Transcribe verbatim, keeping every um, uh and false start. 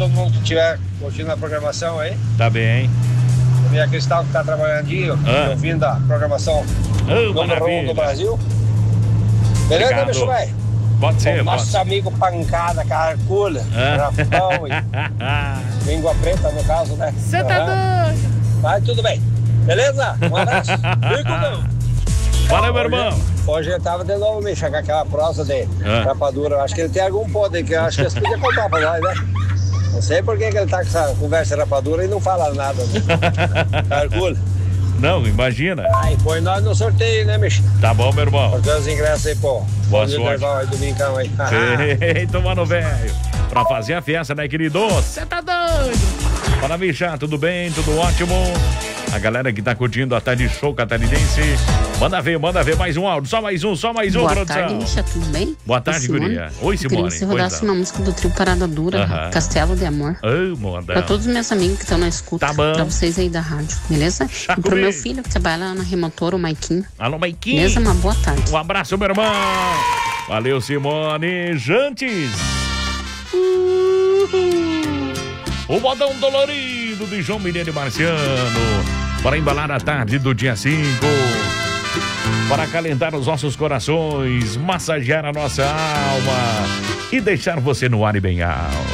todo mundo que estiver curtindo a programação aí. Tá bem. A minha Cristal que tá trabalhando aí, ah. ouvindo a programação oh, número um do Brasil. Beleza, Obrigado. bicho, velho? Pode ser, o nosso pode. amigo Pancada, Carcula, ah. Rafão e Língua Preta, no caso, né? Você tá doido? Mas tudo bem. Beleza? Um abraço. Fico Valeu, meu irmão. Hoje ele tava de novo mexendo com aquela prosa de ah. rapadura. Eu acho que ele tem algum ponto aí que eu acho que eles podiam contar pra nós, né? Não sei por que, que ele tá com essa conversa rapadura e não fala nada. Né? Carcula. Não, imagina. Aí põe nós no sorteio, né, Michel? Tá bom, meu irmão. Por os ingressos aí, pô. Boa sorte. Aí, domingão aí. Eita, mano, velho. Pra fazer a festa, né, querido? Você tá doido? Fala, bicha, tudo bem? Tudo ótimo? A galera que tá curtindo a tarde show catarinense. Manda ver, manda ver mais um áudio. Só mais um, só mais um, Boa produção. Boa tarde, Misha, tudo bem? Boa tarde, guria. Oi, Simone. Eu queria que você rodasse uma música do trio Parada Dura, uh-huh. Castelo de Amor. Oh, moda. Pra todos os meus amigos que estão na escuta. Tá bom. Pra vocês aí da rádio, beleza? Chaco e pro bem. meu filho que trabalha na Remotora, o Maiquinho. Alô, Maiquinho. Beleza? Uma boa tarde. Um abraço, meu irmão. Valeu, Simone. Jantes. Uhum. O modão dolorido de João Mineiro e Marciano. Para embalar a tarde do dia cinco. Para acalentar os nossos corações. Massagear a nossa alma. E deixar você no ar e bem alto.